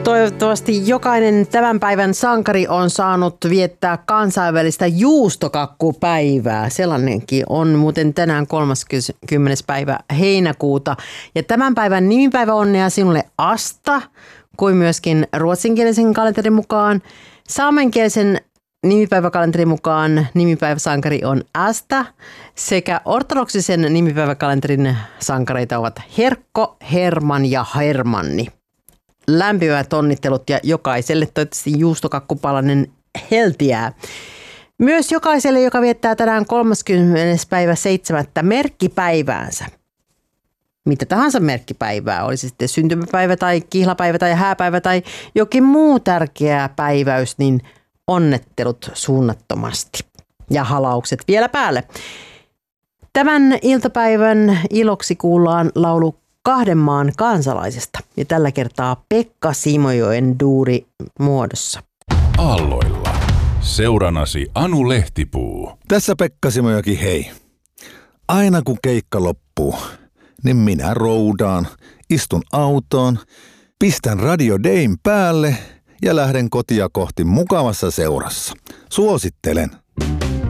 Toivottavasti jokainen tämän päivän sankari on saanut viettää kansainvälistä juustokakkupäivää. Sellainenkin on muuten tänään 30. päivä heinäkuuta. Ja tämän päivän nimipäivä onnea sinulle Asta, kuin myöskin ruotsinkielisen kalenterin mukaan. Saamenkielisen nimipäiväkalenterin mukaan nimipäiväsankari on Asta sekä ortodoksisen nimipäiväkalenterin sankareita ovat Herkko, Herman ja Hermanni. Lämpimät onnittelut ja jokaiselle toivottavasti juustokakkupalanen heltiää. Myös jokaiselle, joka viettää tänään 30. päivä 7. merkkipäiväänsä. Mitä tahansa merkkipäivää, olisi sitten syntymäpäivä tai kihlapäivä tai hääpäivä tai jokin muu tärkeä päiväys, niin onnettelut suunnattomasti ja halaukset vielä päälle. Tämän iltapäivän iloksi kuullaan laulu Kahden maan kansalaisesta ja tällä kertaa Pekka Simojoen duuri muodossa. Aalloilla. Seuranasi Anu Lehtipuu. Tässä Pekka Simojoki, hei. Aina kun keikka loppuu, niin minä roudaan, istun autoon, pistän Radio Dayn päälle ja lähden kotia kohti mukavassa seurassa. Suosittelen.